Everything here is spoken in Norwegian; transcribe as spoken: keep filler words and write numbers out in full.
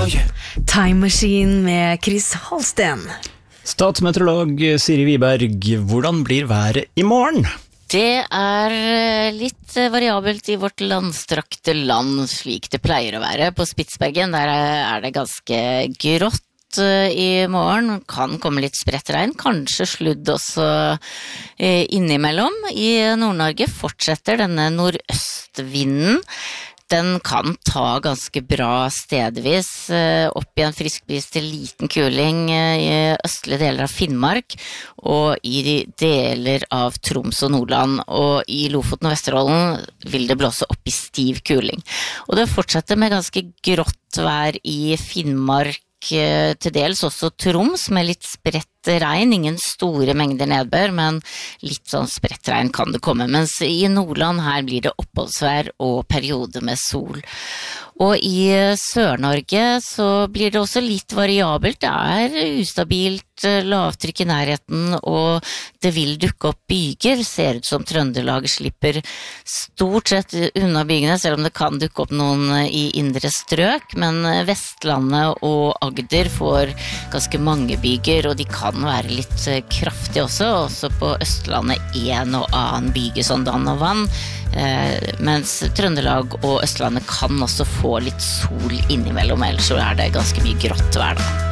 oi. Time Machine med Chris Halsten. Statsmeteorolog Siri Wiberg, hvordan blir været i morgen? Det er litt variabelt i vårt landstrakte land, slik det pleier å være. På Spitsbergen der er det ganske grått i morgen, kan komme litt spredt regn, kanskje sludd også innimellom. I Nord-Norge fortsetter denne nordøstvinden. Den kan ta ganske bra stedvis, opp i en frisk bris til liten kuling i østlige deler av Finnmark, og i deler av Troms og Nordland, og i Lofoten og Vesterålen vil det blåse opp i stiv kuling. Og det fortsetter med ganske grått vær i Finnmark, til dels også Troms, med litt spredt regn, ingen store mengder nedbør, men litt sånn spredt regn kan det komme, mens i Nordland her blir det oppholdsvær og periode med sol. Og i Sør-Norge så blir det også litt variabelt, det er ustabilt lavtrykk i nærheten, og det vil dukke opp byger, ser ut som Trøndelag slipper stort sett unna bygene, selv om det kan dukke opp noen i indre strøk, men Vestlandet og Agder får ganske mange byger, og de kan være litt kraftige også, også på Østlandet en og annen byge, sånn dann og vann, eh, mens Trøndelag og Østlandet kan også få litt sol innimellom, ellers så er det ganske mye grått vær da.